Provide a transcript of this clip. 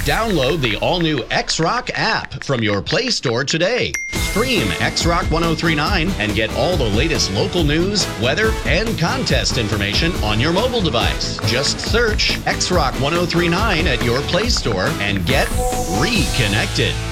Download the all-new X-Rock app from your Play Store today. Stream X-Rock 1039 and get all the latest local news, weather, and contest information on your mobile device. Just search X-Rock 1039 at your Play Store and get reconnected.